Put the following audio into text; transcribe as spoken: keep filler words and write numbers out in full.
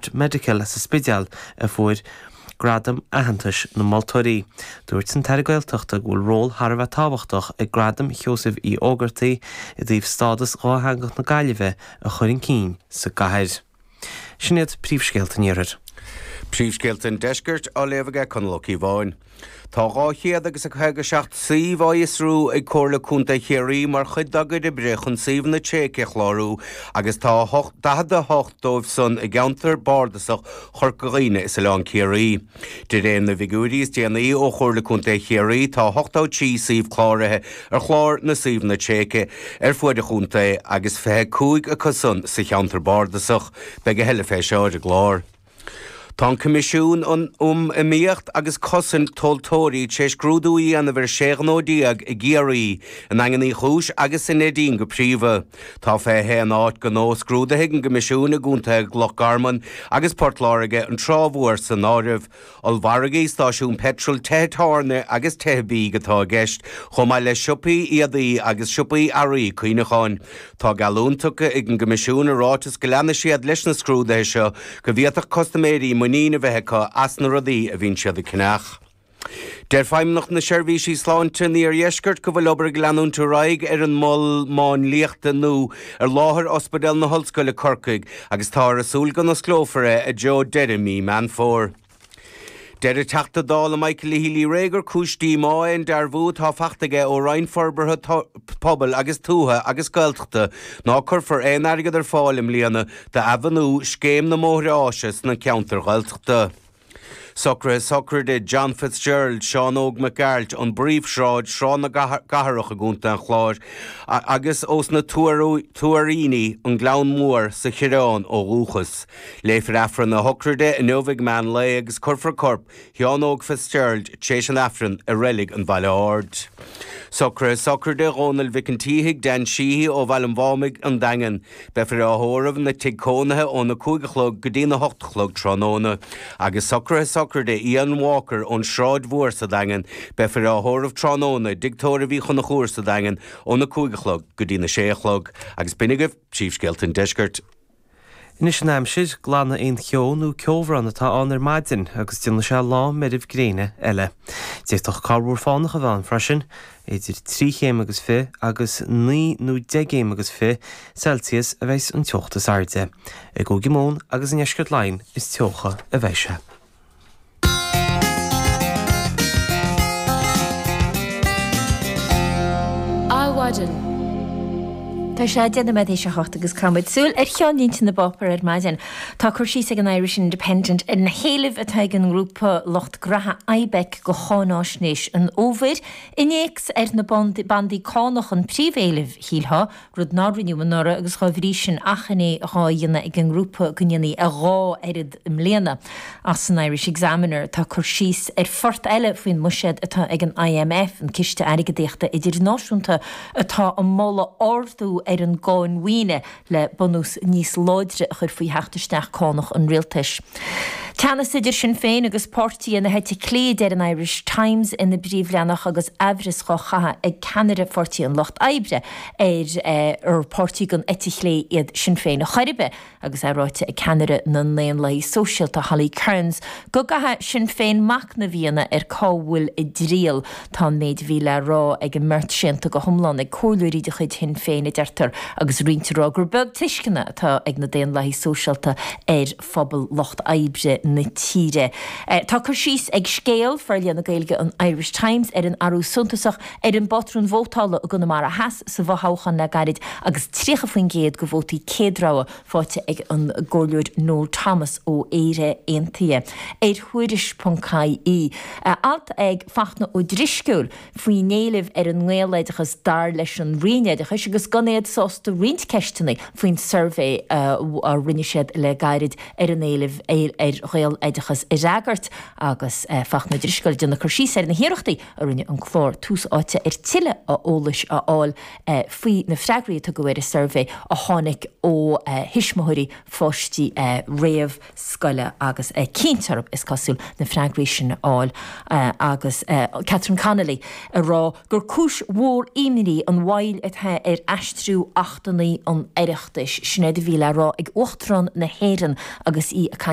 Art Medical as a spidial a fuair gradam ahantais na Maltorí. Dúirt san teirigilteachta gúil ról Harbh tábhachtach ag gradam Joseph í Ógartaí i dtíobh stádas ráthangach na Gaillimhe a chuireann cín sa gcathair. Sinead príomhscéalta níorir. Príomhscéalta deisgirt á léamhaige chun Lucky Vaughan. Tá gáchéad agus a chuige seacht saoh áiasrú ag cóirla cúnta chéirí mar chud dagad i bre chun saoh na tséice chlárú agus tá dahad a hocht dóibh son i gceantar bardasach chorcaghine is leán chéirí. De réon na bhigúiríos déanaí ó cóirla cúnta chéirí tá hochtá tí saoh chláirithe ar chlár na saoh na tséice ar fuaid a cúnta agus fethe cúig a cosan sa cheantar bardasach beag a heile fé seáid a glár. Tá comisiún an um imíocht agus cosan toltóirí téis grúdúí an a bhir séanódíag i ggéirí an anganí chúis agus in édín go príomha. Tá fé hé an áit go nós grúdathe an comisiún a gúnta Lochgarman agus Portláirige an trámhúir san áirimh olmhargaí stáisiún petrol tétárne agus tebí gotá gceist chomh mai le siúpaí iadaí agus siúpaí airí cuoinecháin. Tá galúntacha ag an comisiún a rátas go leanna siad leis na scrúdathe seo go bhíoadach costaméirí muína bheitcha as na rudaí a bhíonn siad a cnach. Der feimnach na seirbhísí sláinte ní ar dheisceart go bhfuil obair gleanúnta raig ar an moll máin líochta nó ar láthair ospidéal na Hallscoile Corcaig agus tá ar asúil gan na sclófare a Joe Deremy man fór. Der teachta dála Michael Healy réigur cúistí máin dar bhú tá fachtaige ó reinforbartha pobl agus tútha agus gailteachta ná chur éon airgad ar fáilim líana de abhanú scéim na móthre áises na ceantar gailteachta. Socra socra de John Fitzgerald, Sean Óg McGarlt an bríomhsráid srán na gathracha a gúnta an chláir agus os na tuaríní an glán mór sa chireán ó rúchas. Léifir afran na hocride in Novig man le agus corfra corp Sean Óg Fitzgerald tééis an afran a relic an Bhaile Ard. Socra socra de Ronald Vicantíhig den síhí ó bhail an bhámig an dagan befir a hóramh na tigcónathe ó na cúigechlog go dtí na hochtachlog tróna agus socra socra de Ian Walker ón sráid mhuir sa dagan befir a hóramh tróna digtóra bhí chun na chúir sa dagan ó na cúigechlog go dtí na séachlog agus binigah príomhscéalta deisgirt. Inis an aimsid glána aon cheónú ceolbhran atá anar maidin agus dtíanana se lá meirimh gréine eile. Déchtach carúr fánach a bhain freisin, idir trí chéim agus fi agus ní nó degéim agus fi Celsius a bheits an teochtas airde. I go gimón agus an eiscirt lein is teocha a bheise. Áhaidir. Tá sé déanana méid é se chocht agus cumid súil ar cheanínta na bopar ar maidin. Tá chuirsí ag an Irish Independent in héalah atá an grúpa Locht Gratha Ibec go chánáisnéis an ómhair inéacs ar na bandí cánach an príomhéileh híltha rud nárinniu an nora agus cháhrísin achané ráhéanana ag an grúpa gonneanaí a rá airad im léana as an Irish Examiner. Tá chuirsís ar fort eile faoin muisiad atá ag an I M F an ciste airgadéachta idir náisiúnta atá an móla ordú ar an gáin mhuoine le bunús níos láidre a chur faoi heachtarsteach cánach an rialtais. Teannas idir sin féin agus pórtaí na heite cléad ar an Irish Times ina bríomhleanach agus ebris cho chatha ag Canada fortaí an Locht Ibre ar ar pórtaí gan etichlé iad sin féin a choiribe agus aráite ag Canada na léon lei sosialta Holly Kearns go gatha sin féin mac na bhíana ar cábhfuil i dríal tá méid bhí le rá ag an mert sinnta go thomláin ag cóúirí de chuid hin féin i deirtar agus riontará gur beg tuiscinna atá ag na déon lei sosialta ar phobal Locht Ibre na tíre. Tá chur síos ag scéal fearlianna Gaeilge an Irish Times ar an arú suntasach ar an botrún vótála a gona mar a has sa bhthachan na garid agus trícha faoin géad go bhótaí céadráha fáte ag an ggóiliúid Noel Thomas ó éire aontaithe. Ar thuiris Pongcaí í. Alt ag fachna ó drisciúil faoin néalah ar an ngéalaidechas dar leis an rineadachas agus ganéad sásta rintceistena faoin survey a rinne siad le gairid ar an néalah ar réal éidechas i ragart agus fachna driscoil duna chuirsí ar na hiireachtaí a rinne an chlór tús áite ar tiile a ólais a áil faoi na freagraí a go bhfuir a survey a tháinig ó hisismothirí fóistí réamh scoile agus cíntarb is cosúil na freagraí sin áil agus Catherine Connolly a rá gur cúis mhór imnií an bhail atá ar aistriú achtaí an éireachtais sinnéad bhí le rá ag uachtarán na héireann agus í a